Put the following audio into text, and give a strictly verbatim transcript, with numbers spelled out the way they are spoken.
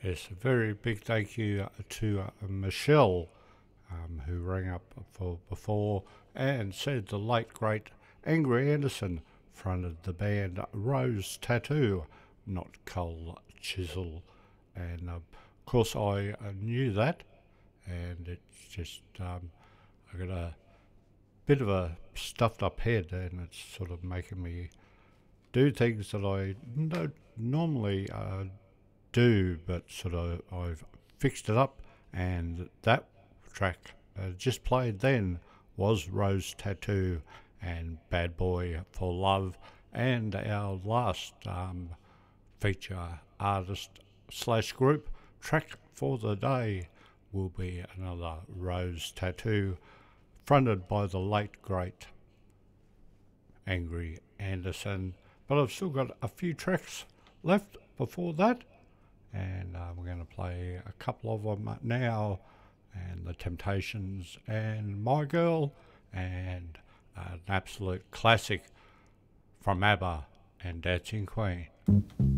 Yes, a very big thank you to uh, Michelle, um, who rang up for before and said the late great Angry Anderson fronted the band Rose Tattoo, not Cole Chisel. And um, of course, I uh, knew that, and it's just um, I got a bit of a stuffed up head, and it's sort of making me do things that I don't normally uh, do, but sort of I've fixed it up, and that track uh, just played then was Rose Tattoo and Bad Boy for Love, and our last um, feature artist slash group track for the day will be another Rose Tattoo, fronted by the late great Angry Anderson. But I've still got a few tracks left before that, and uh, we're going to play a couple of them now, and The Temptations and My Girl, and uh, an absolute classic from ABBA and Dancing Queen.